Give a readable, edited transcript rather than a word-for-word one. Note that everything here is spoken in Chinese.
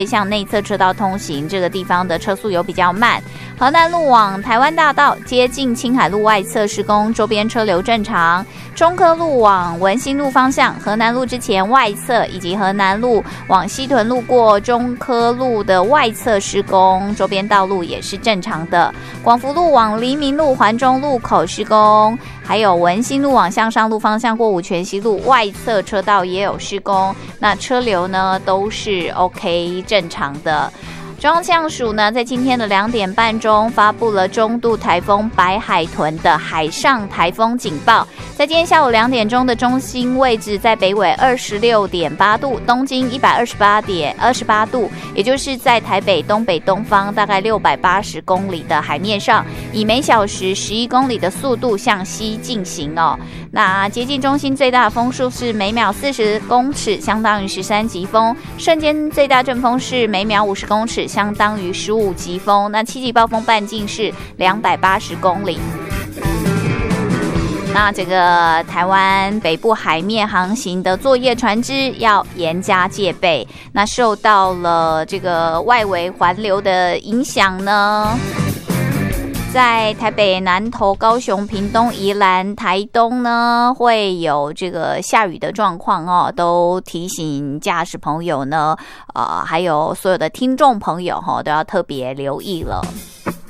向内侧车道通行，这个地方的车速有比较慢。河南路往台湾大道接近青海路外侧施工，周边车流正常。中科路往文心路方向，河南路之前外侧以及河南路往西屯路过中科路的外侧施工，周边道路也是正常的。广福路往黎明路环中路口施工，还有文心路往向上路方向过五权西路外侧车道也有施工，那车流呢都是 OK 正常的。中央气象署呢，在今天的2点半钟发布了中度台风白海豚的海上台风警报。在今天下午2点钟的中心位置在北纬26.8度，东经128度，也就是在台北东北东方大概680公里的海面上，以每小时11公里的速度向西进行哦。那接近中心最大的风速是每秒40公尺，相当于13级风；瞬间最大阵风是每秒50公尺，相当于15级风。那7级暴风半径是280公里。那这个台湾北部海面航行的作业船只要严加戒备。那受到了这个外围环流的影响呢，在台北、南投、高雄、屏东、宜兰、台东呢，会有这个下雨的状况哦，都提醒驾驶朋友呢，还有所有的听众朋友都要特别留意了。